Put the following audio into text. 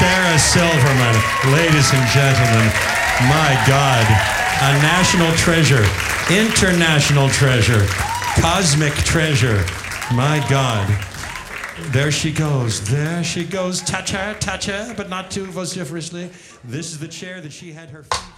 Sarah Silverman, ladies and gentlemen. My God, a national treasure, international treasure, cosmic treasure. My God. There she goes. Touch her, but not too vociferously. This is the chair that she had her feet